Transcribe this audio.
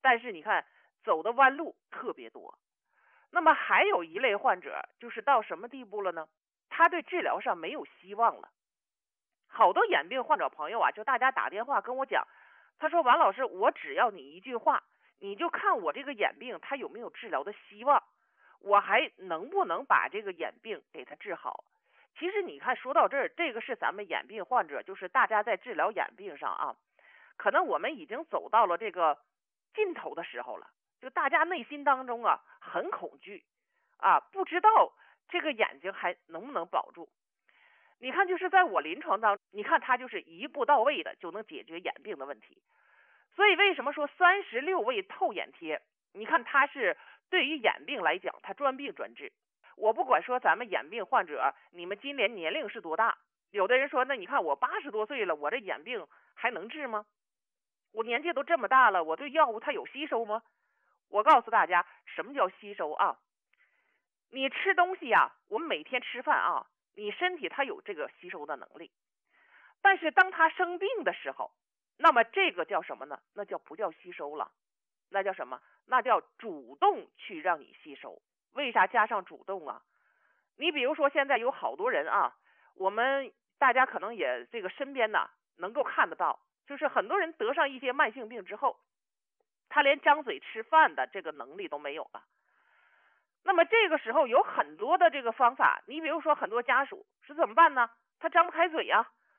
但是你看走的弯路特别多。那么还有一类患者就是到什么地步了呢？他对治疗上没有希望了。好多眼病患者朋友啊，就大家打电话跟我讲，他说王老师，我只要你一句话，你就看我这个眼病他有没有治疗的希望，我还能不能把这个眼病给他治好。其实你看说到这儿，这个是咱们眼病患者，就是大家在治疗眼病上啊，可能我们已经走到了这个尽头的时候了，就大家内心当中啊很恐惧啊，不知道这个眼睛还能不能保住。你看就是在我临床当中，你看他就是一步到位的就能解决眼病的问题。所以为什么说36味透眼贴，你看它是对于眼病来讲它专病专治。我不管说咱们眼病患者你们今年年龄是多大，有的人说那你看我80多岁了，我这眼病还能治吗？我年纪都这么大了，我对药物它有吸收吗？我告诉大家什么叫吸收啊。你吃东西啊，我们每天吃饭啊，你身体它有这个吸收的能力，但是当它生病的时候，那么这个叫什么呢？那叫不叫吸收了？那叫什么？那叫主动去让你吸收。为啥加上主动啊？你比如说现在有好多人啊，我们大家可能也这个身边呢能够看得到，就是很多人得上一些慢性病之后，他连张嘴吃饭的这个能力都没有了。那么这个时候有很多的这个方法，你比如说很多家属是怎么办呢？他张不开嘴啊，